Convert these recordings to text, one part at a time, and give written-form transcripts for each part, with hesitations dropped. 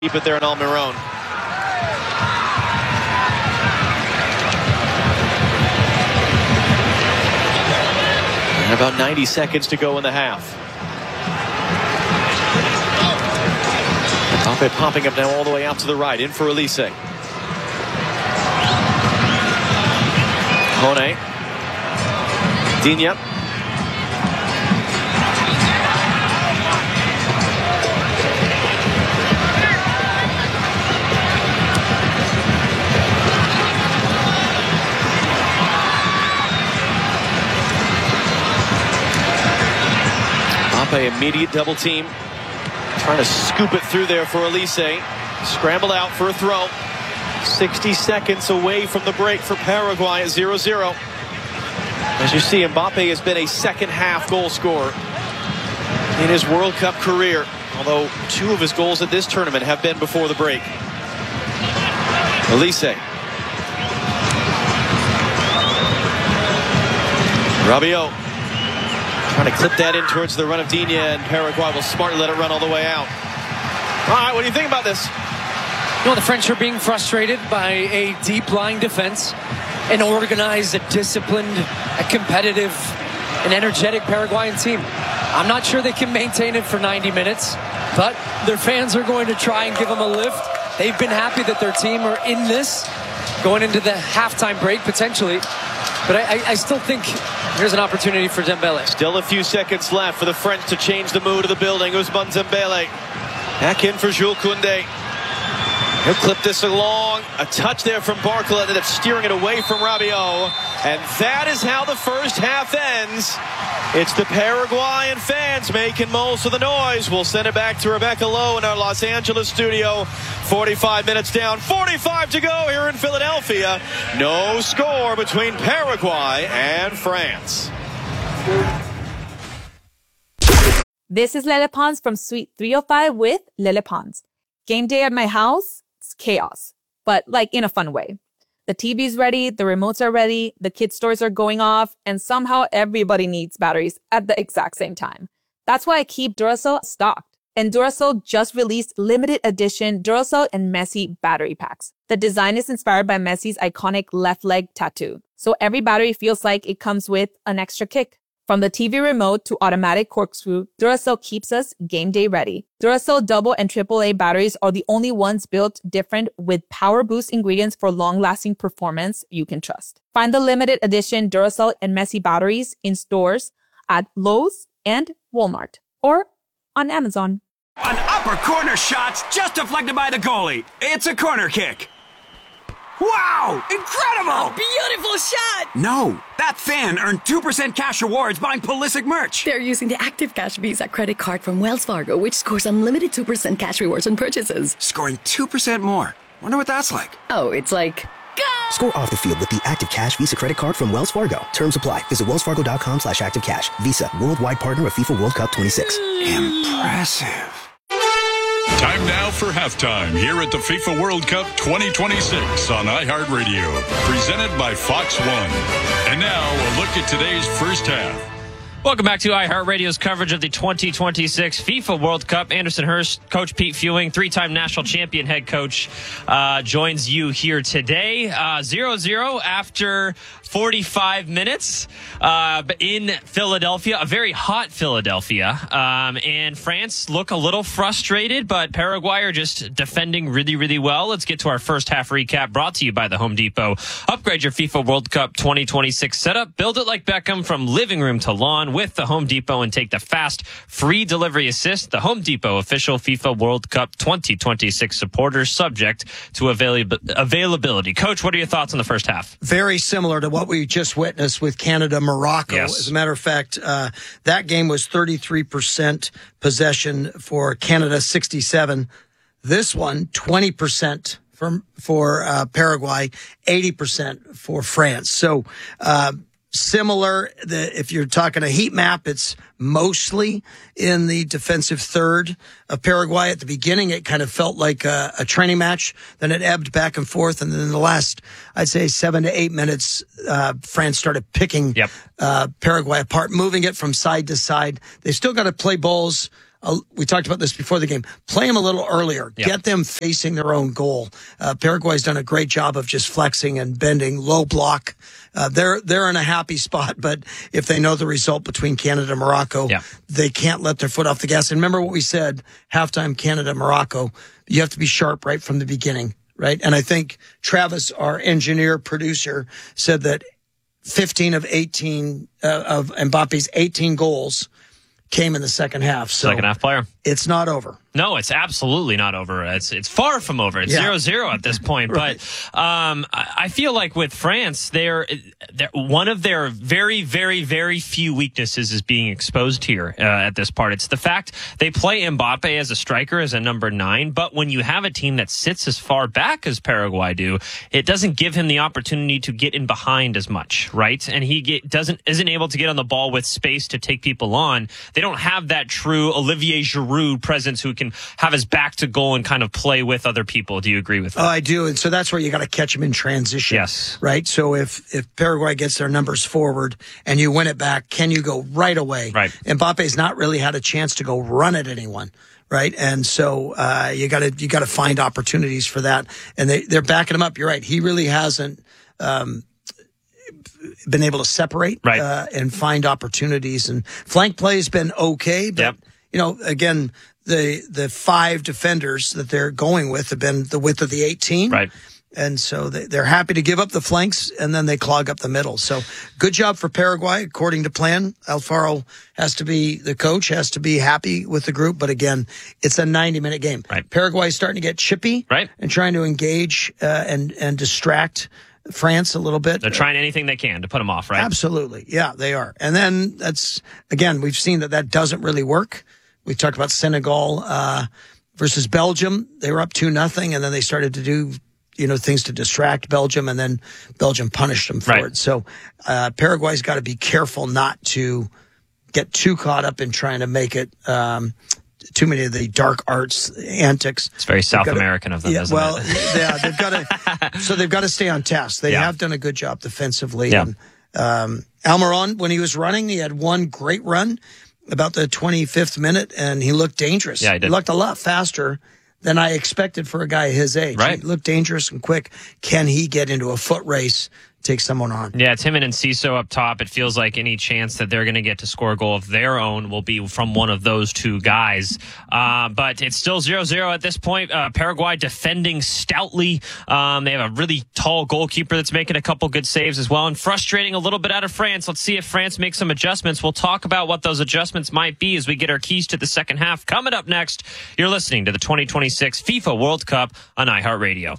Keep it there in Almiron. And about 90 seconds to go in the half. Mbappe popping up now all the way out to the right. In for Elise. Hone. Digne. Immediate double team. Trying to scoop it through there for Elise. Scramble out for a throw. 60 seconds away from the break for Paraguay at 0-0. As you see, Mbappe has been a second half goal scorer in his World Cup career. Although 2 of his goals at this tournament have been before the break. Elise. Rabiot. Trying to clip that in towards the run of Digne, and Paraguay will smartly let it run all the way out. All right, what do you think about this? You know, the French are being frustrated by a deep-lying defense, an organized, a disciplined, a competitive, an energetic Paraguayan team. I'm not sure they can maintain it for 90 minutes, but their fans are going to try and give them a lift. They've been happy that their team are in this, going into the halftime break, potentially. But I still think here's an opportunity for Dembele. Still a few seconds left for the French to change the mood of the building. Ousmane Dembele back in for Jules Koundé. He'll clip this along. A touch there from Barcola, ended up steering it away from Rabiot. And that is how the first half ends. It's the Paraguayan fans making most of the noise. We'll send it back to Rebecca Lowe in our Los Angeles studio. 45 minutes down, 45 to go here in Philadelphia. No score between Paraguay and France. This is Lele Pons from Suite 305 with Lele Pons. Game day at my house, it's chaos, but like in a fun way. The TV's ready, the remotes are ready, the kids' toys are going off, and somehow everybody needs batteries at the exact same time. That's why I keep Duracell stocked. And Duracell just released limited edition Duracell and Messi battery packs. The design is inspired by Messi's iconic left leg tattoo. So every battery feels like it comes with an extra kick. From the TV remote to automatic corkscrew, Duracell keeps us game day ready. Duracell double and AAA batteries are the only ones built different with power boost ingredients for long-lasting performance you can trust. Find the limited edition Duracell and Messi batteries in stores at Lowe's and Walmart or on Amazon. An upper corner shot's just deflected by the goalie. It's a corner kick. Wow! Incredible! A beautiful shot! No, that fan earned 2% cash rewards buying Pulisic merch. They're using the Active Cash Visa credit card from Wells Fargo, which scores unlimited 2% cash rewards on purchases. Scoring 2% more. Wonder what that's like. Oh, it's like... Go! Score off the field with the Active Cash Visa credit card from Wells Fargo. Terms apply. Visit wellsfargo.com/activecash. Visa, worldwide partner of FIFA World Cup 26. Impressive. Time now for halftime here at the FIFA World Cup 2026 on iHeartRadio. Presented by Fox One. And now a look at today's first half. Welcome back to iHeartRadio's coverage of the 2026 FIFA World Cup. Anderson Hurst, Coach Pete Fewing, 3-time national champion head coach, joins you here today. 0-0 after 45 minutes in Philadelphia, a very hot Philadelphia. And France look a little frustrated, but Paraguay are just defending really, really well. Let's get to our first half recap, brought to you by the Home Depot. Upgrade your FIFA World Cup 2026 setup. Build it like Beckham from living room to lawn with the Home Depot and take the fast, free delivery assist. The Home Depot official FIFA World Cup 2026 supporters, subject to availability. Coach, what are your thoughts on the first half? Very similar to what we just witnessed with Canada-Morocco. Yes. As a matter of fact, that game was 33% possession for Canada, 67%. This one, 20% for Paraguay, 80% for France. So, similar, if you're talking a heat map, it's mostly in the defensive third of Paraguay. At the beginning, it kind of felt like a training match. Then it ebbed back and forth. And then in the last, I'd say 7 to 8 minutes, France started picking Paraguay apart, moving it from side to side. They still got to play balls we talked about this before the game. Play them a little earlier. Yep. Get them facing their own goal. Paraguay's done a great job of just flexing and bending, low block. They're in a happy spot, but if they know the result between Canada and Morocco, they can't let their foot off the gas. And remember what we said, halftime Canada, Morocco, you have to be sharp right from the beginning, right? And I think Travis, our engineer producer, said that 15 of 18 of Mbappe's 18 goals came in the second half. So second half player. It's not over. No, it's absolutely not over. It's far from over. It's 0-0 at this point. Right. But I feel like with France, they're one of their very, very, very few weaknesses is being exposed here at this part. It's the fact they play Mbappe as a striker, as a number 9. But when you have a team that sits as far back as Paraguay do, it doesn't give him the opportunity to get in behind as much, right? And he isn't able to get on the ball with space to take people on. They don't have that true Olivier Giroud presence who can have his back to goal and kind of play with other people. Do you agree with that? Oh, I do. And so that's where you got to catch them in transition. Yes. Right? So if Paraguay gets their numbers forward and you win it back, can you go right away? Right. Mbappe's not really had a chance to go run at anyone. Right. And so you got to find opportunities for that. And they're backing him up. You're right. He really hasn't been able to separate and find opportunities. And flank play has been okay. But, you know, again, the 5 defenders that they're going with have been the width of the 18. Right. And so they're happy to give up the flanks, and then they clog up the middle. So good job for Paraguay, according to plan. Alfaro the coach has to be happy with the group. But again, it's a 90-minute game. Right. Paraguay's starting to get chippy and trying to engage and distract France a little bit. They're trying anything they can to put them off, right? Absolutely. Yeah, they are. And then we've seen that doesn't really work. We talked about Senegal versus Belgium. They were up 2-0, and then they started to do things to distract Belgium, and then Belgium punished them for it. So Paraguay's got to be careful not to get too caught up in trying to make it too many of the dark arts antics. It's very South American of them, isn't it? Yeah, they've got to stay on task. They have done a good job defensively. Yeah. And, Almiron, when he was running, he had one great run about the 25th minute, and he looked dangerous. Yeah, he did. He looked a lot faster than I expected for a guy his age. Right. He looked dangerous and quick. Can he get into a foot race, take someone on? Yeah, it's him and Enciso up top. It feels like any chance that they're going to get to score a goal of their own will be from one of those two guys. But it's still 0-0 at this point. Paraguay defending stoutly. They have a really tall goalkeeper that's making a couple good saves as well, and frustrating a little bit out of France. Let's see if France makes some adjustments. We'll talk about what those adjustments might be as we get our keys to the second half. Coming up next, you're listening to the 2026 FIFA World Cup on iHeartRadio.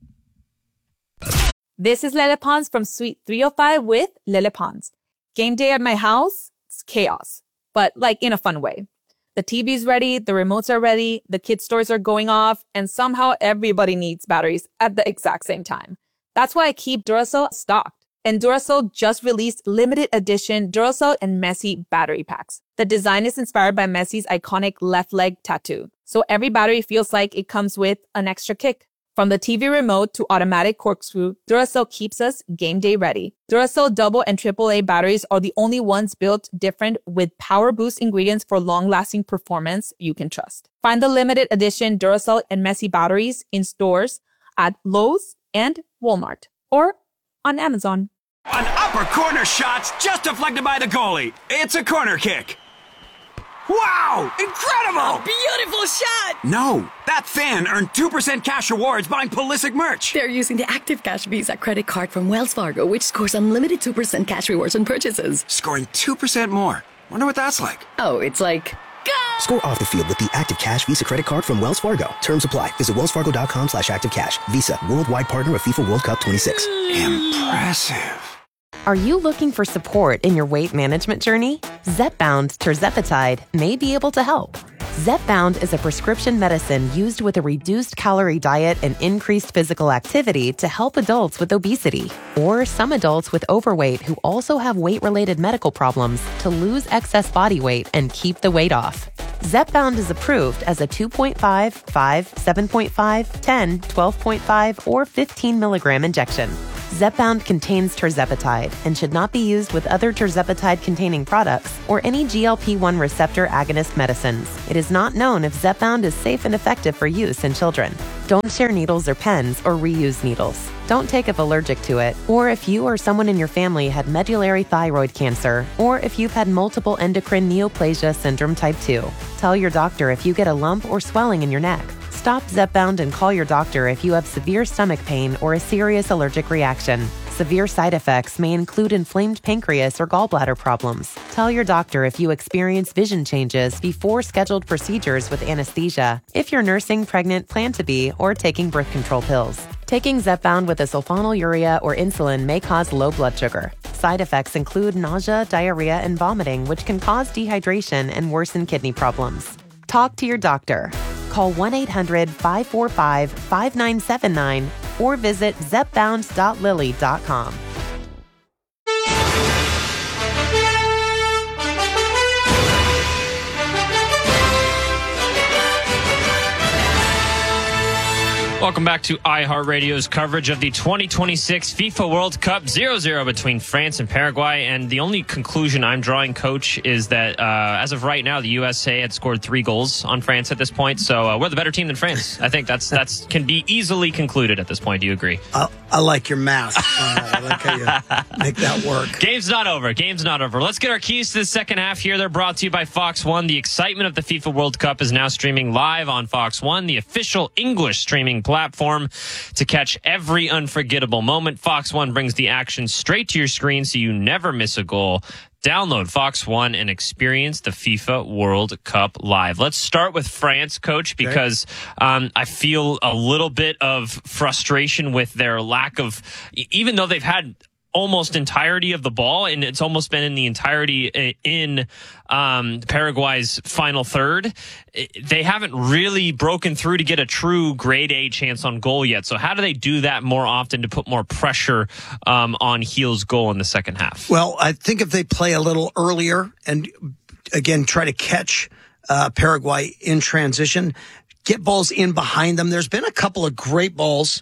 This is Lele Pons from Suite 305 with Lele Pons. Game day at my house, it's chaos, but like in a fun way. The TV's ready, the remotes are ready, the kids' toys are going off, and somehow everybody needs batteries at the exact same time. That's why I keep Duracell stocked. And Duracell just released limited edition Duracell and Messi battery packs. The design is inspired by Messi's iconic left leg tattoo, so every battery feels like it comes with an extra kick. From the TV remote to automatic corkscrew, Duracell keeps us game day ready. Duracell double and AAA batteries are the only ones built different with power boost ingredients for long-lasting performance you can trust. Find the limited edition Duracell and Messi batteries in stores at Lowe's and Walmart or on Amazon. An upper corner shot's just deflected by the goalie. It's a corner kick. Wow! Incredible! Beautiful shot! No, that fan earned 2% cash rewards buying Pulisic merch. They're using the Active Cash Visa credit card from Wells Fargo, which scores unlimited 2% cash rewards on purchases. Scoring 2% more. Wonder what that's like. Oh, it's like... Score off the field with the Active Cash Visa credit card from Wells Fargo. Terms apply. Visit wellsfargo.com/activecash. Visa, worldwide partner of FIFA World Cup 26. Impressive. Are you looking for support in your weight management journey? Zepbound tirzepatide may be able to help. Zepbound is a prescription medicine used with a reduced calorie diet and increased physical activity to help adults with obesity or some adults with overweight who also have weight-related medical problems to lose excess body weight and keep the weight off. Zepbound is approved as a 2.5, 5, 7.5, 10, 12.5, or 15 milligram injection. Zepbound contains tirzepatide and should not be used with other tirzepatide-containing products or any GLP-1 receptor agonist medicines. It is not known if Zepbound is safe and effective for use in children. Don't share needles or pens or reuse needles. Don't take if allergic to it, or if you or someone in your family had medullary thyroid cancer, or if you've had multiple endocrine neoplasia syndrome type 2. Tell your doctor if you get a lump or swelling in your neck. Stop Zepbound and call your doctor if you have severe stomach pain or a serious allergic reaction. Severe side effects may include inflamed pancreas or gallbladder problems. Tell your doctor if you experience vision changes before scheduled procedures with anesthesia, if you're nursing, pregnant, plan to be, or taking birth control pills. Taking Zepbound with a sulfonylurea or insulin may cause low blood sugar. Side effects include nausea, diarrhea, and vomiting, which can cause dehydration and worsen kidney problems. Talk to your doctor. Call 1-800-545-5979 or visit zepbound.lilly.com. Welcome back to iHeartRadio's coverage of the 2026 FIFA World Cup 0-0 between France and Paraguay. And the only conclusion I'm drawing, Coach, is that as of right now, the USA had scored 3 goals on France at this point. So we're the better team than France. I think that's can be easily concluded at this point. Do you agree? I like your math. I like how you make that work. Game's not over. Game's not over. Let's get our keys to the second half here. They're brought to you by Fox One. The excitement of the FIFA World Cup is now streaming live on Fox One, the official English streaming platform to catch every unforgettable moment. Fox One brings the action straight to your screen so you never miss a goal. Download Fox One and experience the FIFA World Cup live. Let's start with France, Coach, because I feel a little bit of frustration with their lack of, even though they've had almost entirety of the ball, and it's almost been in the entirety in Paraguay's final third, they haven't really broken through to get a true grade A chance on goal yet. So how do they do that more often to put more pressure on Gil's goal in the second half? Well, I think if they play a little earlier and, again, try to catch Paraguay in transition, get balls in behind them. There's been a couple of great balls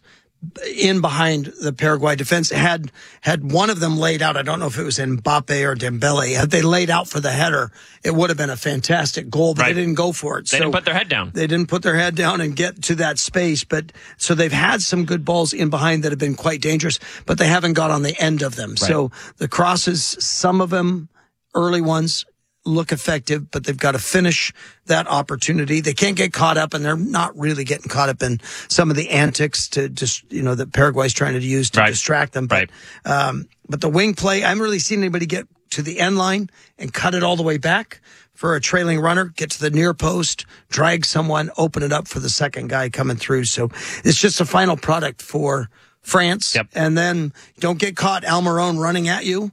in behind the Paraguay defense. Had one of them laid out, I don't know if it was Mbappe or Dembele, had they laid out for the header, it would have been a fantastic goal, but they didn't go for it. They didn't put their head down. They didn't put their head down and get to that space. But so they've had some good balls in behind that have been quite dangerous, but they haven't got on the end of them. Right. So the crosses, some of them, early ones, look effective, but they've got to finish that opportunity. They can't get caught up, and they're not really getting caught up in some of the antics to just, that Paraguay's trying to use to distract them. But, but the wing play, I haven't really seen anybody get to the end line and cut it all the way back for a trailing runner, get to the near post, drag someone, open it up for the second guy coming through. So it's just a final product for France. Yep. And then don't get caught Almiron running at you.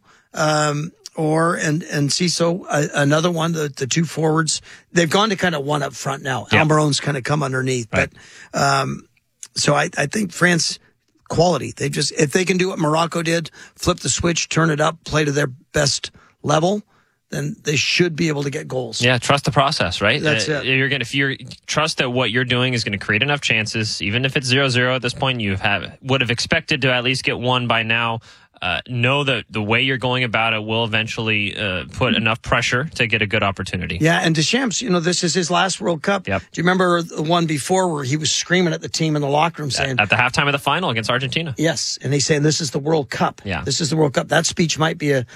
And Ciso, another one, the two forwards, they've gone to kind of one up front now. Yep. Almiron's kind of come underneath. Right. But, so I think France, quality. They just, if they can do what Morocco did, flip the switch, turn it up, play to their best level, then they should be able to get goals. Yeah, trust the process, right? That's it. If you trust that what you're doing is going to create enough chances, even if it's 0-0 at this point, would have expected to at least get one by now. Know that the way you're going about it will eventually put enough pressure to get a good opportunity. Yeah, and Deschamps, this is his last World Cup. Yep. Do you remember the one before where he was screaming at the team in the locker room saying... At the halftime of the final against Argentina. Yes, and he's saying this is the World Cup. Yeah. This is the World Cup. That speech might be a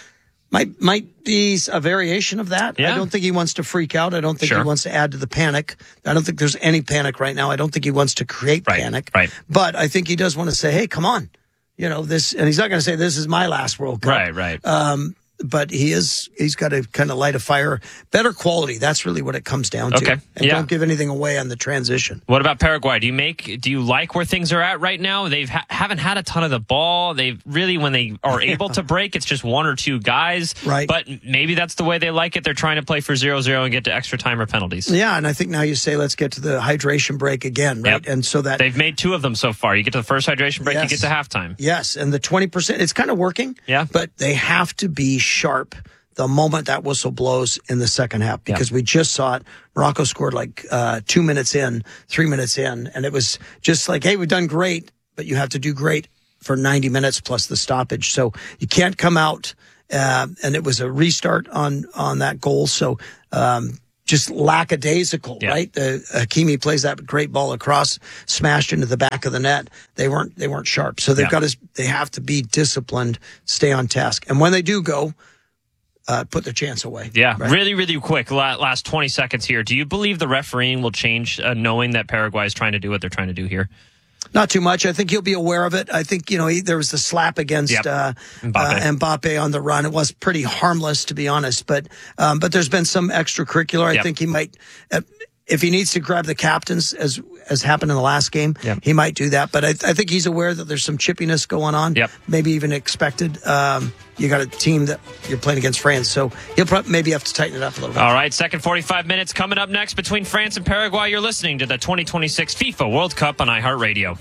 variation of that. Yeah. I don't think he wants to freak out. I don't think he wants to add to the panic. I don't think there's any panic right now. I don't think he wants to create panic. Right. But I think he does want to say, hey, come on. This, and he's not going to say this is my last World Cup. Right. But he's got to kind of light a fire. Better quality. That's really what it comes down to. Okay. And don't give anything away on the transition. What about Paraguay? Do you like where things are at right now? They haven't had a ton of the ball. They've really, when they are able to break, it's just one or two guys. Right. But maybe that's the way they like it. They're trying to play for 0-0 and get to extra time or penalties. Yeah, and I think now you say, let's get to the hydration break again, right? Yep. And so that they've made 2 of them so far. You get to the first hydration break, you get to halftime. Yes, and the 20%, it's kind of working. Yeah. But they have to be sharp the moment that whistle blows in the second half, because we just saw it. Morocco scored 2 minutes in, 3 minutes in, and it was just like, hey, we've done great, but you have to do great for 90 minutes plus the stoppage. So you can't come out, and it was a restart on that goal. So, just lackadaisical, right? Hakimi plays that great ball across, smashed into the back of the net. They weren't sharp. So they have to be disciplined, stay on task. And when they do go, put their chance away. Yeah, right? Really, really quick. Last 20 seconds here. Do you believe the refereeing will change, knowing that Paraguay is trying to do what they're trying to do here? Not too much. I think he'll be aware of it. I think, there was the slap against Mbappe on the run. It was pretty harmless, to be honest. But there's been some extracurricular. I think he might, if he needs to grab the captains, as happened in the last game, he might do that. But I think he's aware that there's some chippiness going on, maybe even expected. You got a team that you're playing against France, so he'll maybe have to tighten it up a little bit. All right, second 45 minutes coming up next between France and Paraguay. You're listening to the 2026 FIFA World Cup on iHeartRadio.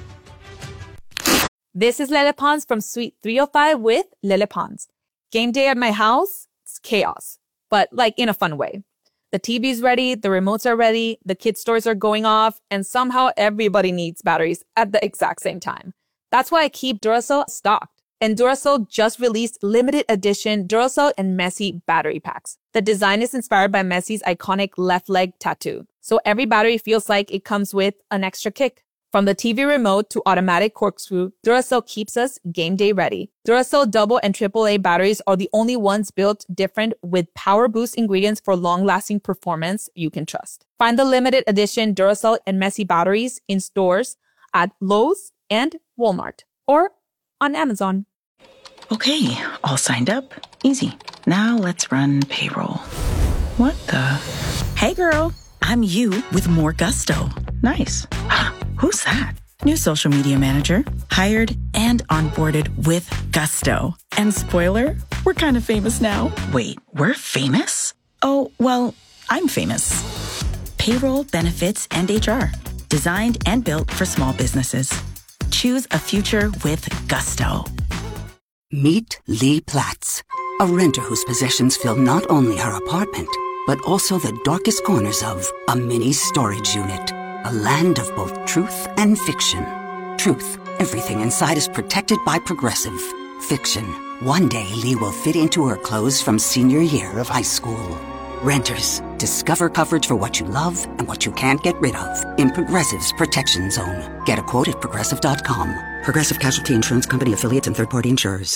This is Lele Pons from Suite 305 with Lele Pons. Game day at my house, it's chaos, but like in a fun way. The TV's ready, the remotes are ready, the kids' stores are going off, and somehow everybody needs batteries at the exact same time. That's why I keep Duracell stocked. And Duracell just released limited edition Duracell and Messi battery packs. The design is inspired by Messi's iconic left leg tattoo. So every battery feels like it comes with an extra kick. From the TV remote to automatic corkscrew, Duracell keeps us game day ready. Duracell double and AAA batteries are the only ones built different with power boost ingredients for long-lasting performance you can trust. Find the limited edition Duracell and Messi batteries in stores at Lowe's and Walmart or on Amazon. Okay, all signed up. Easy. Now let's run payroll. What the? Hey girl, I'm you with more gusto. Nice. Who's that? New social media manager. Hired and onboarded with gusto. And spoiler, we're kind of famous now. Wait, we're famous? Oh, well, I'm famous. Payroll, benefits, and HR. Designed and built for small businesses. Choose a future with gusto. Meet Lee Platts, a renter whose possessions fill not only her apartment, but also the darkest corners of a mini storage unit. A land of both truth and fiction. Truth, everything inside is protected by Progressive. Fiction, one day Lee will fit into her clothes from senior year of high school. Renters, discover coverage for what you love and what you can't get rid of in Progressive's Protection Zone. Get a quote at Progressive.com. Progressive Casualty Insurance Company affiliates and third-party insurers.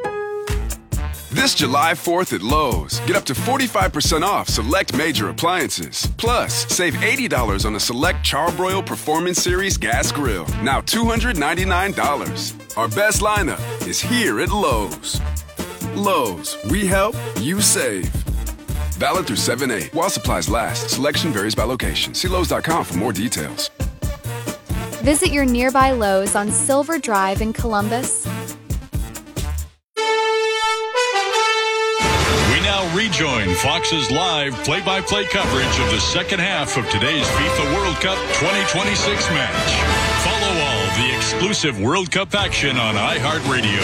This July 4th at Lowe's, get up to 45% off select major appliances. Plus, save $80 on the select Charbroil Performance Series gas grill. Now $299. Our best lineup is here at Lowe's. Lowe's, we help, you save. Valid through 7/8. While supplies last, selection varies by location. See Lowe's.com for more details. Visit your nearby Lowe's on Silver Drive in Columbus. We now rejoin Fox's live play-by-play coverage of the second half of today's FIFA World Cup 2026 match. Follow all the exclusive World Cup action on iHeartRadio.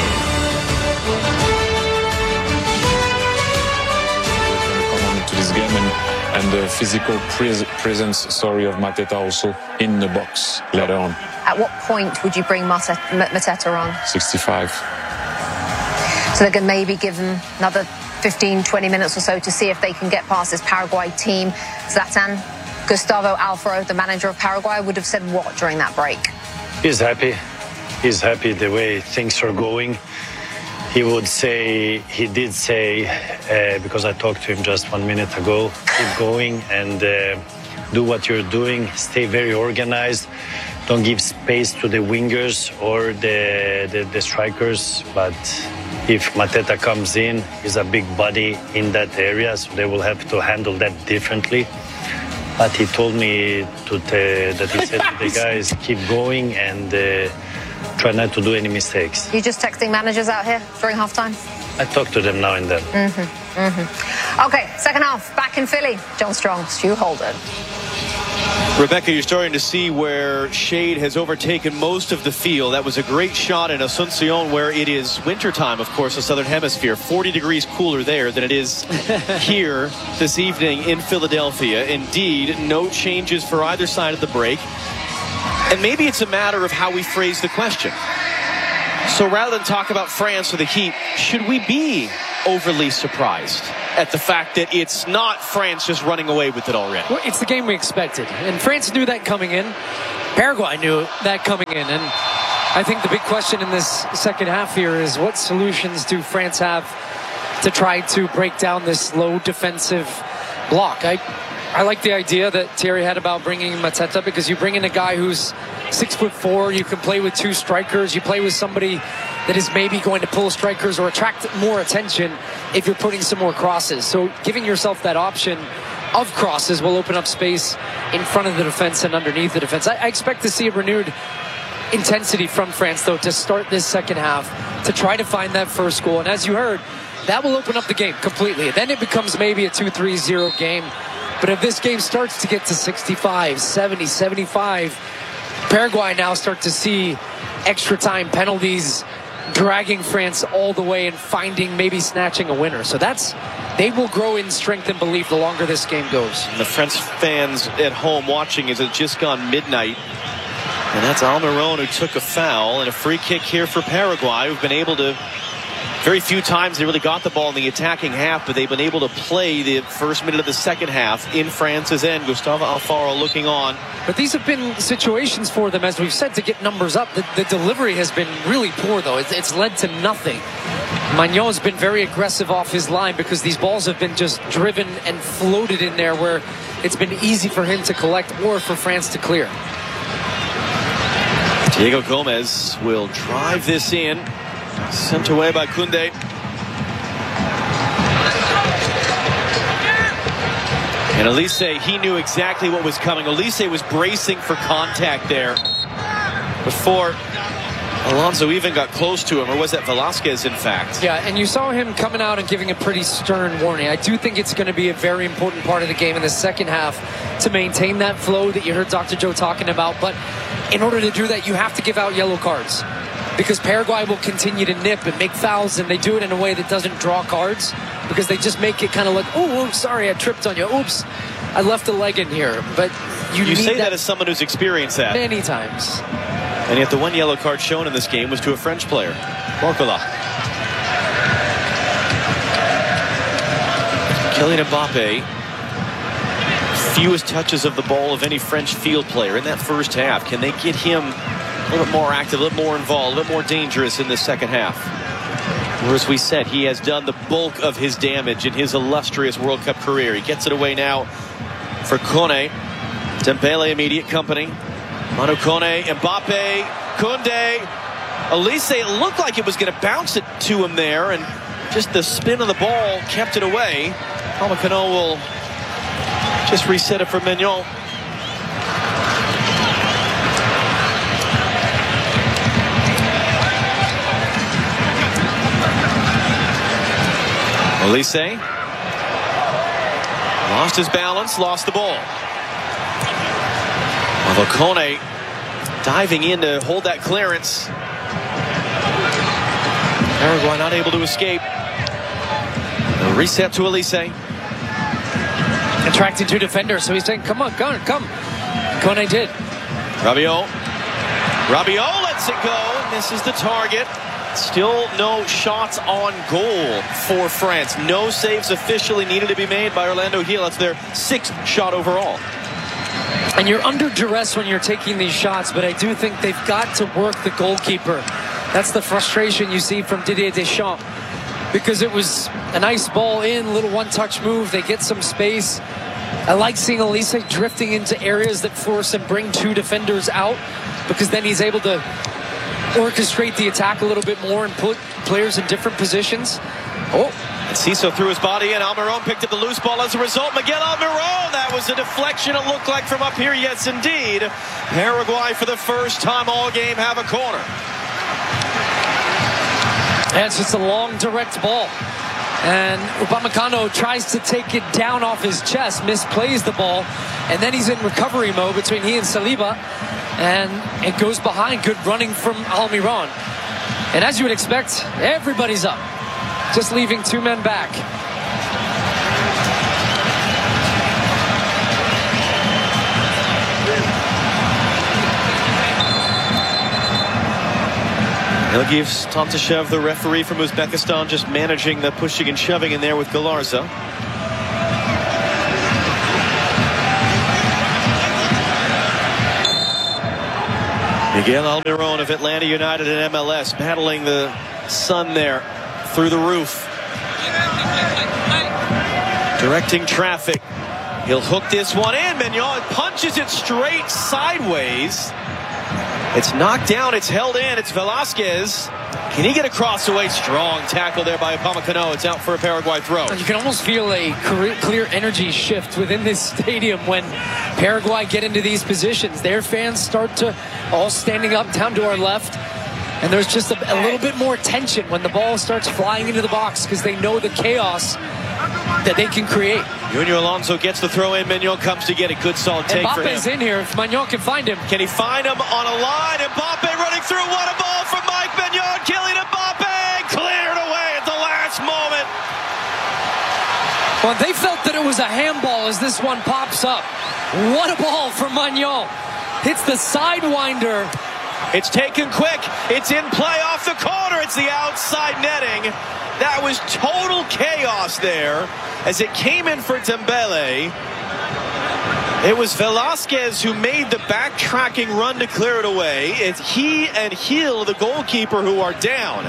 To this game and the physical presence, of Mateta also in the box later on. At what point would you bring Mateta on? 65. So they can maybe give them another 15, 20 minutes or so to see if they can get past this Paraguay team. Zlatan, Gustavo Alfaro, the manager of Paraguay, would have said what during that break? He's happy. He's happy the way things are going. He did say, because I talked to him just 1 minute ago, keep going and do what you're doing. Stay very organized. Don't give space to the wingers or the strikers. But if Mateta comes in, he's a big body in that area, so they will have to handle that differently. But he told me that he said to the guys, keep going and try not to do any mistakes. You just texting managers out here during halftime? I talk to them now and then. Okay, second half, back in Philly. John Strong, Stu Holden. Rebecca, you're starting to see where shade has overtaken most of the field. That was a great shot in Asuncion where it is wintertime, of course, the Southern Hemisphere. 40 degrees cooler there than it is here this evening in Philadelphia. Indeed, no changes for either side of the break. And maybe it's a matter of how we phrase the question. So rather than talk about France or the Heat, should we be overly surprised at the fact that it's not France just running away with it already? Well, it's the game we expected. And France knew that coming in. Paraguay knew that coming in. And I think the big question in this second half here is what solutions do France have to try to break down this low defensive block? I like the idea that Thierry had about bringing Mateta, because you bring in a guy who's 6'4", you can play with two strikers, you play with somebody that is maybe going to pull strikers or attract more attention if you're putting some more crosses. So giving yourself that option of crosses will open up space in front of the defense and underneath the defense. I expect to see a renewed intensity from France, though, to start this second half, to try to find that first goal. And as you heard, that will open up the game completely. Then it becomes maybe a 2-3-0 game. But if this game starts to get to 65, 70, 75, Paraguay now start to see extra time penalties dragging France all the way and finding, maybe snatching a winner. So they will grow in strength and belief the longer this game goes. And the French fans at home watching as it's just gone midnight. And that's Almiron who took a foul, and a free kick here for Paraguay, who've been able to, very few times they really got the ball in the attacking half, but they've been able to play the first minute of the second half in France's end. Gustavo Alfaro looking on. But these have been situations for them, as we've said, to get numbers up. The delivery has been really poor, though. It's led to nothing. Magnon has been very aggressive off his line because these balls have been just driven and floated in there where it's been easy for him to collect or for France to clear. Diego Gomez will drive this in. Sent away by Koundé. And Elise, he knew exactly what was coming. Elise was bracing for contact there before Alonso even got close to him. Or was that Velasquez, in fact? Yeah, and you saw him coming out and giving a pretty stern warning. I do think it's going to be a very important part of the game in the second half to maintain that flow that you heard Dr. Joe talking about. But in order to do that, you have to give out yellow cards, because Paraguay will continue to nip and make fouls, and they do it in a way that doesn't draw cards, because they just make it kind of like, oh, sorry, I tripped on you. Oops, I left a leg in here. But you say that as someone who's experienced that many times. And yet the one yellow card shown in this game was to a French player, Barcola. Kylian Mbappe, fewest touches of the ball of any French field player in that first half. Can they get him a little bit more active, a little more involved, a little bit more dangerous in the second half? Or as we said, he has done the bulk of his damage in his illustrious World Cup career. He gets it away now for Kone. Dembele, immediate company. Manu Kone, Mbappe, Koundé. Elise, it looked like it was going to bounce it to him there, and just the spin of the ball kept it away. Upamecano will just reset it for Mignon. Elise lost his balance, lost the ball. Although Kone diving in to hold that clearance. Paraguay not able to escape. The reset to Elise. Attracting two defenders, so he's saying, come on, come. Kone did. Rabiot lets it go, misses the target. Still no shots on goal for France. No saves officially needed to be made by Orlando Gil. That's their 6th shot overall. And you're under duress when you're taking these shots, but I do think they've got to work the goalkeeper. That's the frustration you see from Didier Deschamps, because it was a nice ball in, little one-touch move. They get some space. I like seeing Elise drifting into areas that force and bring two defenders out, because then he's able to orchestrate the attack a little bit more and put players in different positions. Oh, and Ciso threw his body in. Almiron picked up the loose ball. As a result, Miguel Almiron, that was a deflection, it looked like, from up here. Yes, indeed. Paraguay, for the first time all game, have a corner. And it's just a long, direct ball. And Upamecano tries to take it down off his chest, misplays the ball, and then he's in recovery mode between he and Saliba, and it goes behind. Good running from Almiron. And as you would expect, everybody's up, just leaving two men back. He'll give Tantashev, the referee from Uzbekistan, just managing the pushing and shoving in there with Galarza. Miguel Almiron of Atlanta United and MLS battling the sun there through the roof. Directing traffic. He'll hook this one in. Mignon punches it straight sideways. It's knocked down. It's held in. It's Velasquez. Can he get across the way? Strong tackle there by Upamecano. It's out for a Paraguay throw. You can almost feel a clear energy shift within this stadium when Paraguay get into these positions. Their fans start to all standing up down to our left. And there's just a little bit more tension when the ball starts flying into the box because they know the chaos that they can create. Junior Alonso gets the throw in. Mignon comes to get a good solid take for him. Mbappe's in here if Mignon can find him. Can he find him on a line? Mbappe running through. What a ball from Mike Mignon. Kylian Mbappe cleared away at the last moment. Well, they felt that it was a handball as this one pops up. What a ball from Mignon. Hits the sidewinder. It's taken quick. It's in play off the corner. It's the outside netting. That was total chaos there as it came in for Dembele. It was Velasquez who made the backtracking run to clear it away. It's he and Gil, the goalkeeper, who are down.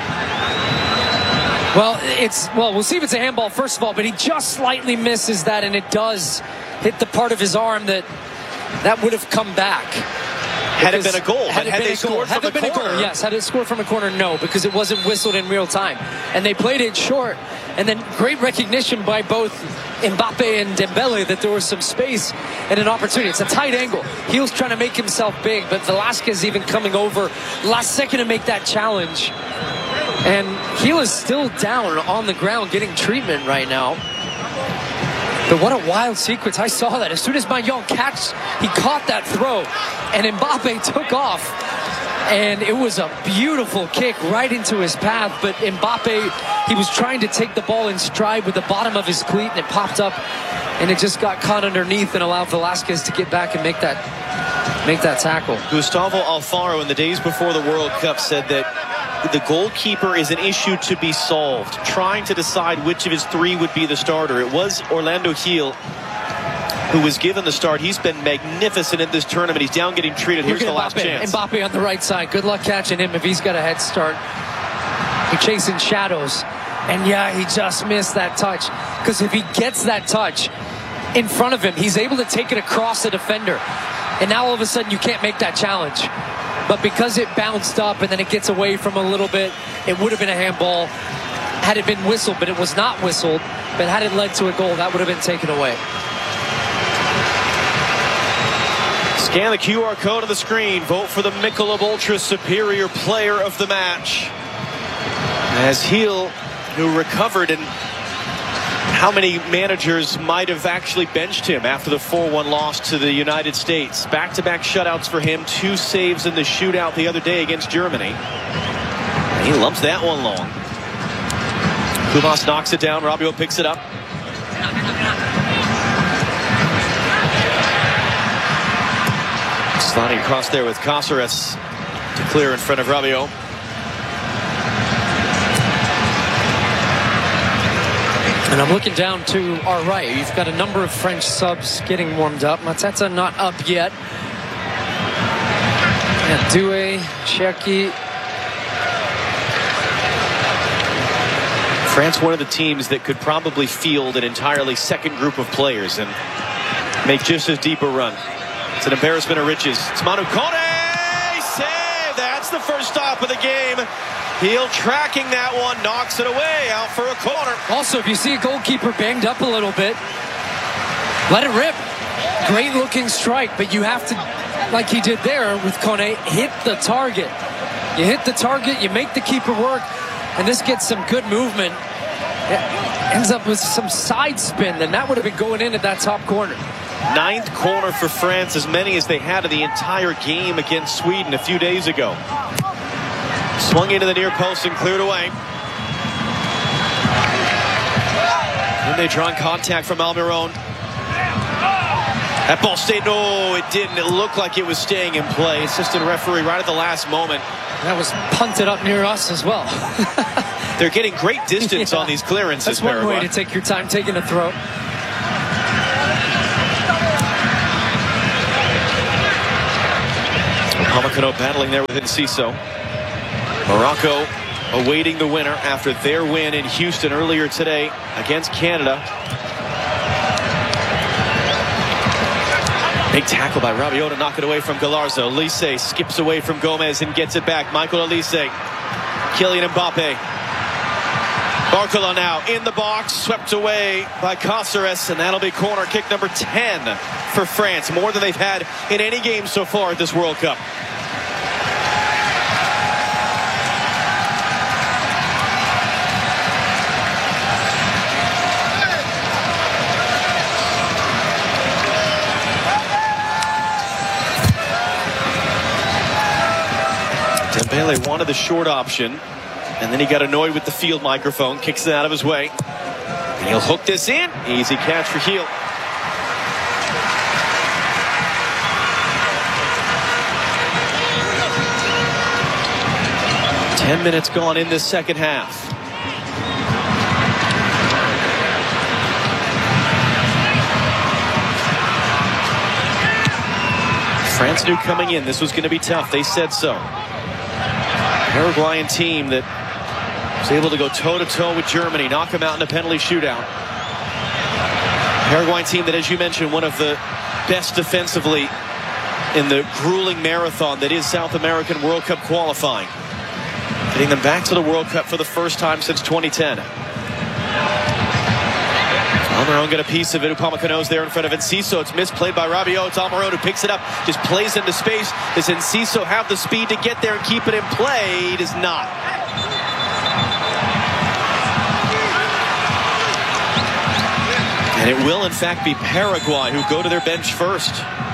Well, we'll see if it's a handball first of all, but he just slightly misses that, and it does hit the part of his arm that would have come back. Had it been a goal, had they scored from a corner? Yes, had it scored from a corner, no, because it wasn't whistled in real time. And they played it short, and then great recognition by both Mbappe and Dembele that there was some space and an opportunity. It's a tight angle. Gil's trying to make himself big, but Velasquez even coming over last second to make that challenge. And Gil is still down on the ground getting treatment right now. But what a wild sequence. I saw that. As soon as Mignon he caught that throw, and Mbappe took off. And it was a beautiful kick right into his path. But Mbappe, he was trying to take the ball in stride with the bottom of his cleat, and it popped up, and it just got caught underneath and allowed Velasquez to get back and make that tackle. Gustavo Alfaro, in the days before the World Cup, said that the goalkeeper is an issue to be solved, trying to decide which of his three would be the starter. It was Orlando Gil who was given the start. He's been magnificent in this tournament. He's down getting treated. Here's the last chance. Mbappe on the right side. Good luck catching him if he's got a head start. He's chasing shadows. And yeah, he just missed that touch. Because if he gets that touch in front of him, he's able to take it across the defender. And now all of a sudden you can't make that challenge. But because it bounced up and then it gets away from a little bit, it would have been a handball had it been whistled, but it was not whistled. But had it led to a goal, that would have been taken away. Scan the QR code on the screen. Vote for the Michelob Ultra Superior Player of the Match. As Gil, who recovered, and how many managers might have actually benched him after the 4-1 loss to the United States? Back-to-back shutouts for him. 2 saves in the shootout the other day against Germany. He lumps that one long. Kumas knocks it down. Rabiot picks it up. Sliding across there with Cáceres to clear in front of Rabiot. And I'm looking down to our right. You've got a number of French subs getting warmed up. Mateta not up yet. And Doué, Cherki. France, one of the teams that could probably field an entirely second group of players and make just as deep a run. It's an embarrassment of riches. It's Manu Kone! Save! That's the first stop of the game. Gil tracking that one, knocks it away, out for a corner. Also, if you see a goalkeeper banged up a little bit, let it rip. Great looking strike, but you have to, like he did there with Kone, hit the target. You hit the target, you make the keeper work, and this gets some good movement. It ends up with some side spin, and that would have been going in at that top corner. 9th corner for France, as many as they had in the entire game against Sweden a few days ago. Swung into the near post and cleared away. Then they draw contact from Almiron. That ball stayed. No, it didn't. It looked like it was staying in play. Assistant referee right at the last moment That was punted up near us as well. They're getting great distance on these clearances. That's one Paraguay. way to take your time taking a throw. Upamecano battling there with Enciso. Morocco awaiting the winner after their win in Houston earlier today against Canada. Big tackle by Rabiot to knock it away from Galarza. Olise skips away from Gomez and gets it back. Michael Olise. Kylian Mbappe. Barcola now in the box, swept away by Cáceres, and that'll be corner kick number 10 for France. More than they've had in any game so far at this World Cup. Dembele wanted the short option, and then he got annoyed with the field microphone, kicks it out of his way. And he'll hook this in. Easy catch for Gil. Ten minutes gone in this second half. France knew coming in this was going to be tough. They said so. Paraguayan team that was able to go toe-to-toe with Germany, knock them out in a penalty shootout. Paraguayan team that, as you mentioned, one of the best defensively in the grueling marathon that is South American World Cup qualifying. Getting them back to the World Cup for the first time since 2010. Almiron got a piece of it. Upamecano's there in front of Enciso. It's misplayed by Rabiot. It's Almiron who picks it up, just plays into space. Does Enciso have the speed to get there and keep it in play? He does not. And it will, in fact, be Paraguay who go to their bench first.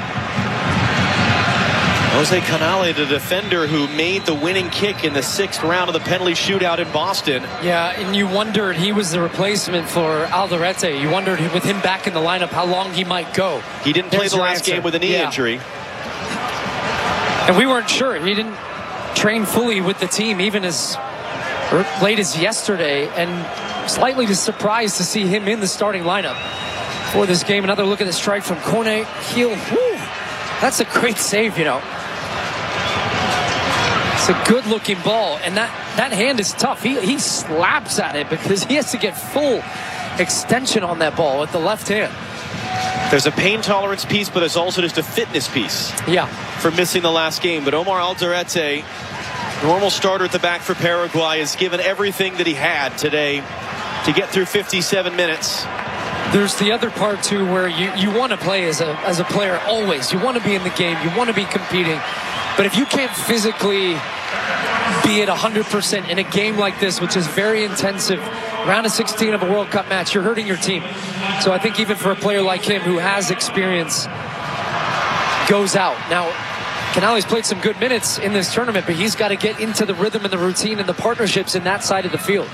Jose Canale, the defender who made the winning kick in the 6th round of the penalty shootout in Boston. Yeah, and you wondered, he was the replacement for Alderete. You wondered with him back in the lineup how long he might go. He didn't play the last game with a knee injury. And we weren't sure. He didn't train fully with the team even as late as yesterday, and slightly surprised to see him in the starting lineup for this game. Another look at the strike from Cornet. Gil, that's a great save, you know. It's a good looking ball, and that hand is tough. He slaps at it because he has to get full extension on that ball with the left hand. There's a pain tolerance piece, but there's also just a fitness piece. Yeah. For missing the last game. But Omar Alderete, normal starter at the back for Paraguay, has given everything that he had today to get through 57 minutes. There's the other part too where you want to play as a player always. You want to be in the game. You want to be competing. But if you can't physically be at 100% in a game like this, which is very intensive, round of 16 of a World Cup match, you're hurting your team. So I think even for a player like him who has experience, goes out. Now, Canale's played some good minutes in this tournament, but he's got to get into the rhythm and the routine and the partnerships in that side of the field.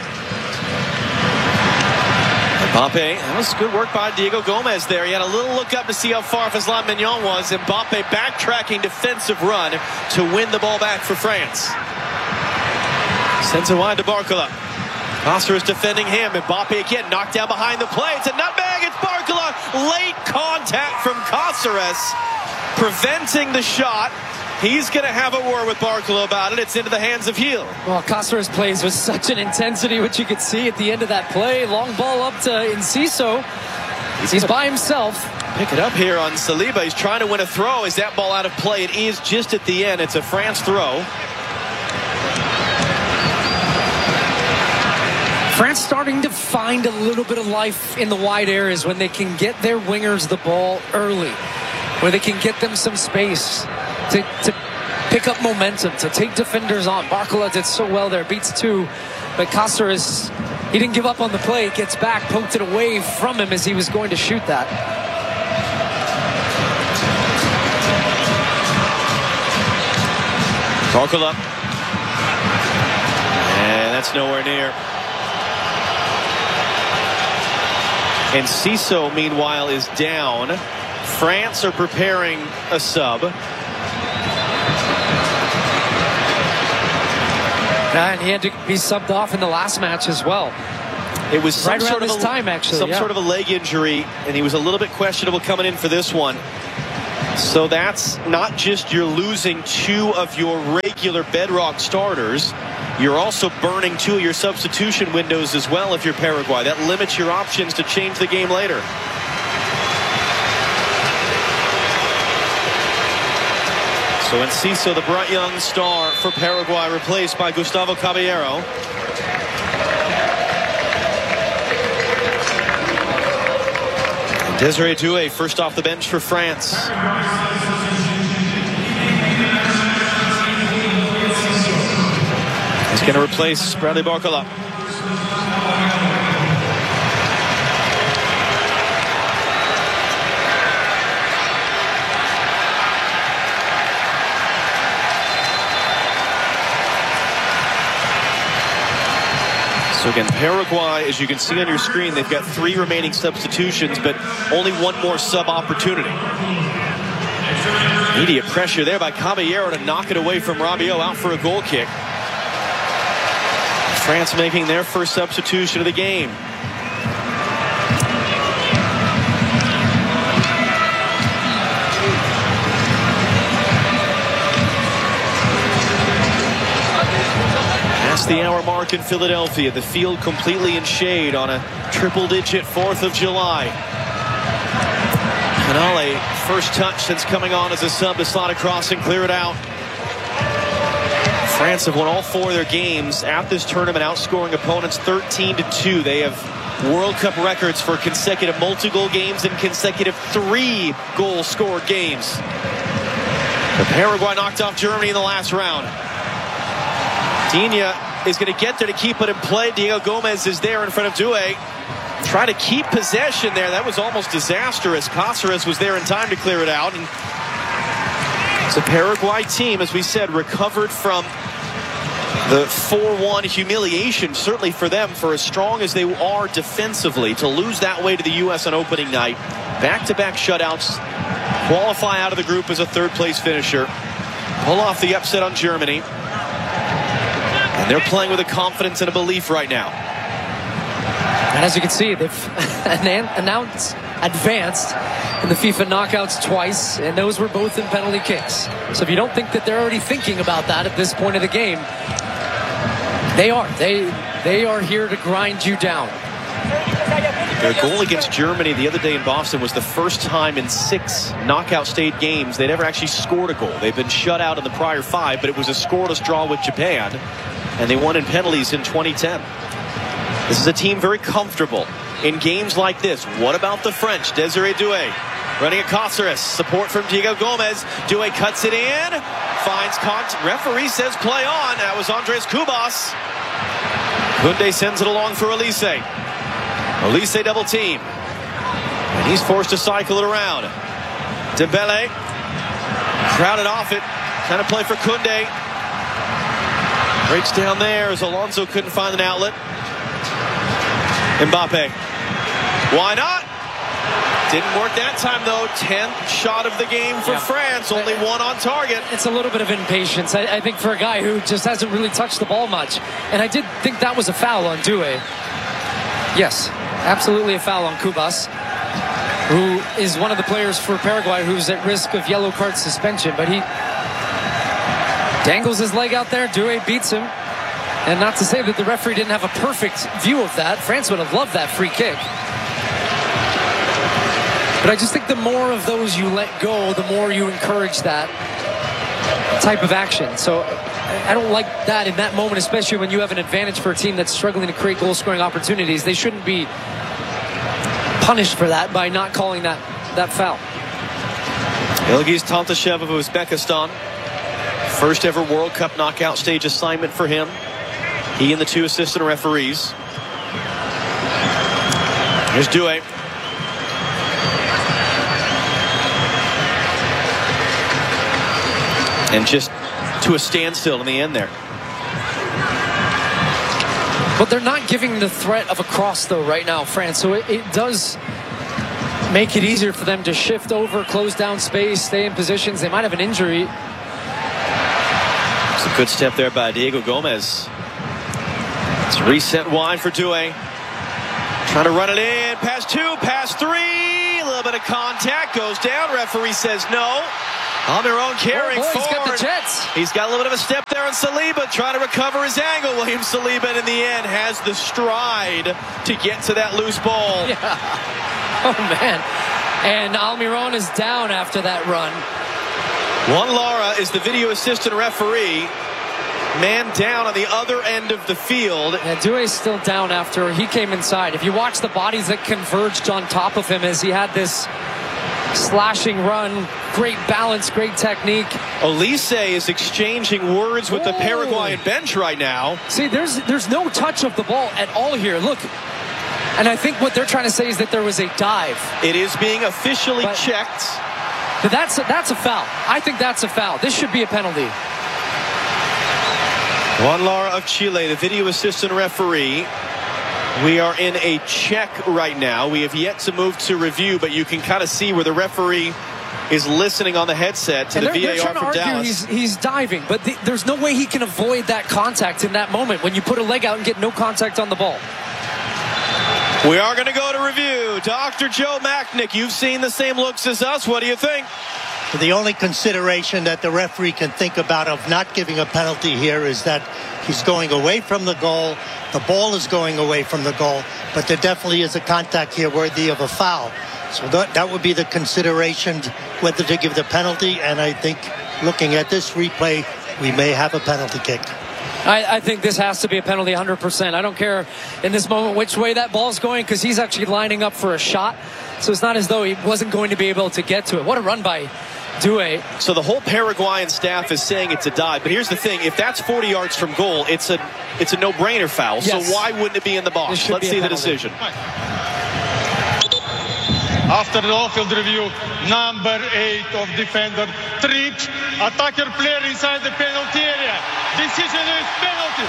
Mbappe, that was good work by Diego Gomez there. He had a little look up to see how far Fazlan Mignon was. Mbappe backtracking defensive run to win the ball back for France. Sends it wide to Barcola. Costa is defending him. Mbappe again knocked down behind the play. It's a nutmeg. It's Barcola. Late contact from Cáceres, preventing the shot. He's going to have a war with Barcola about it. It's into the hands of Gil. Well, Cáceres plays with such an intensity, which you could see at the end of that play. Long ball up to Enciso. He's by himself. Pick it up here on Saliba. He's trying to win a throw. Is that ball out of play? It is just at the end. It's a France throw. France starting to find a little bit of life in the wide areas when they can get their wingers the ball early, where they can get them some space to pick up momentum, to take defenders on. Barcola did so well there, beats two, but Cáceres, he didn't give up on the play, gets back, poked it away from him as he was going to shoot that. Barcola, and that's nowhere near. Enciso, meanwhile, is down. France are preparing a sub. Yeah, and he had to be subbed off in the last match as well. It was some right around sort of this time, actually. Some sort of a leg injury, and he was a little bit questionable coming in for this one. So that's not just you're losing 2 of your regular Bedrock starters, you're also burning 2 of your substitution windows as well if you're Paraguay. That limits your options to change the game later. So Enciso, the bright young star for Paraguay, replaced by Gustavo Caballero. Desiree Doué first off the bench for France. He's going to replace Bradley Barcola. So again, Paraguay, as you can see on your screen, they've got 3 remaining substitutions, but only 1 more sub opportunity. Immediate pressure there by Caballero to knock it away from Rabiot, out for a goal kick. France making their first substitution of the game. The hour mark in Philadelphia, the field completely in shade on a triple-digit 4th of July. Canale, first touch since coming on as a sub to slot across and clear it out. France have won all 4 of their games at this tournament, outscoring opponents 13-2. They have World Cup records for consecutive multi-goal games and consecutive 3-goal scored games. But Paraguay knocked off Germany in the last round. Digne is going to get there to keep it in play. Diego Gomez is there in front of Doué. Try to keep possession there. That was almost disastrous. Cáceres was there in time to clear it out. And it's a Paraguay team, as we said, recovered from the 4-1 humiliation, certainly for them, for as strong as they are defensively, to lose that way to the U.S. on opening night. Back-to-back shutouts. Qualify out of the group as a 3rd-place finisher. Pull off the upset on Germany. And they're playing with a confidence and a belief right now. And as you can see, they've advanced in the FIFA knockouts twice, and those were both in penalty kicks. So if you don't think that they're already thinking about that at this point of the game, they are. They are here to grind you down. Their goal against Germany the other day in Boston was the first time in 6 knockout stage games they'd ever actually scored a goal. They've been shut out in the prior 5, but it was a scoreless draw with Japan, and they won in penalties in 2010. This is a team very comfortable in games like this. What about the French? Desiree Doué running at Cáceres. Support from Diego Gomez. Doué cuts it in. Finds contact. Referee says play on. That was Andres Cubas. Koundé sends it along for Elise. Elise double team. And he's forced to cycle it around. Dembele crowded off it. Trying to play for Koundé. Breaks down there as Alonso couldn't find an outlet. Mbappe. Why not? Didn't work that time, though. 10th shot of the game for France. Only 1 on target. It's a little bit of impatience, I think, for a guy who just hasn't really touched the ball much. And I did think that was a foul on Doué. Yes, absolutely a foul on Cubas, who is one of the players for Paraguay who's at risk of yellow card suspension. But he dangles his leg out there. Doué beats him. And not to say that the referee didn't have a perfect view of that. France would have loved that free kick. But I just think the more of those you let go, the more you encourage that type of action. So I don't like that in that moment, especially when you have an advantage for a team that's struggling to create goal-scoring opportunities. They shouldn't be punished for that by not calling that foul. Ilgiz Tantashev of Uzbekistan. First ever World Cup knockout stage assignment for him. He and the 2 assistant referees. Here's Doué. And just to a standstill in the end there. But they're not giving the threat of a cross, though, right now, France. So it does make it easier for them to shift over, close down space, stay in positions. They might have an injury. It's a good step there by Diego Gomez. It's reset wide for Doué. Trying to run it in. Pass 2, pass 3. A little bit of contact. Goes down. Referee says no. Almiron carrying forward. He's got the jets. He's got a little bit of a step there on Saliba, trying to recover his angle. William Saliba, in the end, has the stride to get to that loose ball. Yeah. Oh, man. And Almiron is down after that run. Juan Lara is the video assistant referee. Man down on the other end of the field. Yeah, Doué's still down after he came inside. If you watch the bodies that converged on top of him as he had this slashing run, great balance, great technique. Olise is exchanging words with the Paraguayan bench right now. See, there's no touch of the ball at all here. Look. And I think what they're trying to say is that there was a dive. It is being officially checked. But that's a foul. I think that's a foul. This should be a penalty. Juan Lara of Chile, the video assistant referee. We are in a check right now. We have yet to move to review, but you can kind of see where the referee is listening on the headset to the VAR from Dallas. He's diving, but there's no way he can avoid that contact in that moment when you put a leg out and get no contact on the ball. We are going to go to review. Dr. Joe Machnik, you've seen the same looks as us. What do you think? The only consideration that the referee can think about of not giving a penalty here is that he's going away from the goal. The ball is going away from the goal, but there definitely is a contact here worthy of a foul. So that would be the consideration, whether to give the penalty. And I think looking at this replay, we may have a penalty kick. I think this has to be a penalty 100%. I don't care in this moment which way that ball's going, because he's actually lining up for a shot. So it's not as though he wasn't going to be able to get to it. What a run by Doué. So the whole Paraguayan staff is saying it's a dive. But here's the thing. If that's 40 yards from goal, it's a no-brainer foul. Yes. So why wouldn't it be in the box? Let's see the decision. After the off-field review, number 8 of defender tripped attacker player inside the penalty area. Decision is penalty.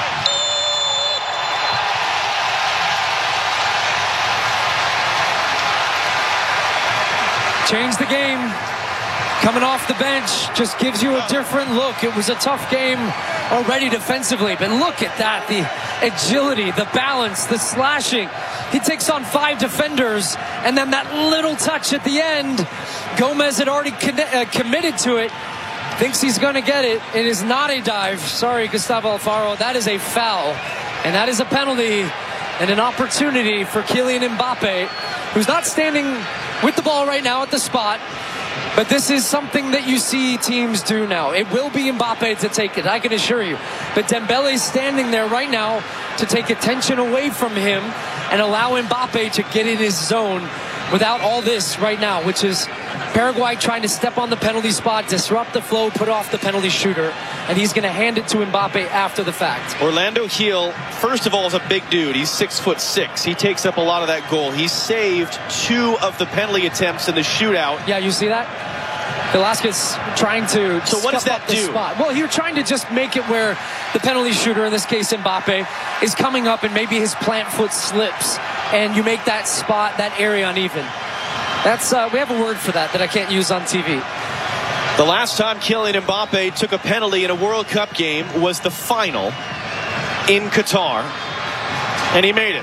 Change the game. Coming off the bench just gives you a different look. It was a tough game already defensively, but look at that. The agility, the balance, the slashing. He takes on 5 defenders, and then that little touch at the end. Gomez had already committed to it. Thinks he's going to get it. It is not a dive. Sorry, Gustavo Alfaro. That is a foul, and that is a penalty and an opportunity for Kylian Mbappe, who's not standing with the ball right now at the spot. But this is something that you see teams do now. It will be Mbappe to take it, I can assure you. But Dembele's standing there right now to take attention away from him and allow Mbappe to get in his zone without all this right now, which is Paraguay trying to step on the penalty spot, disrupt the flow, put off the penalty shooter, and he's going to hand it to Mbappe after the fact. Orlando Gil, first of all, is a big dude. He's 6'6". He takes up a lot of that goal. He saved 2 of the penalty attempts in the shootout. Yeah, you see that? Velasquez trying to so what does that do? Spot. Well, you're trying to just make it where the penalty shooter, in this case Mbappe, is coming up and maybe his plant foot slips and you make that spot, that area uneven. That's we have a word for that I can't use on TV. The last time Kylian Mbappe took a penalty in a World Cup game was the final in Qatar, and he made it.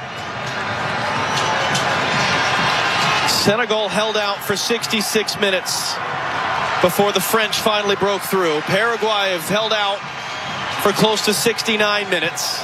Senegal held out for 66 minutes before the French finally broke through. Paraguay have held out for close to 69 minutes.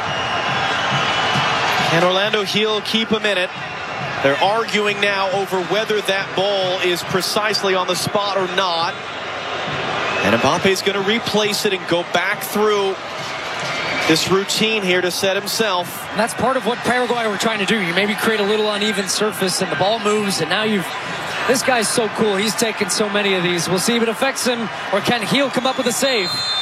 Can Orlando Gil keep him in it? They're arguing now over whether that ball is precisely on the spot or not. And Mbappe's going to replace it and go back through this routine here to set himself. And that's part of what Paraguay were trying to do. You maybe create a little uneven surface and the ball moves, and now this guy's so cool. He's taken so many of these. We'll see if it affects him, or can Gil come up with a save?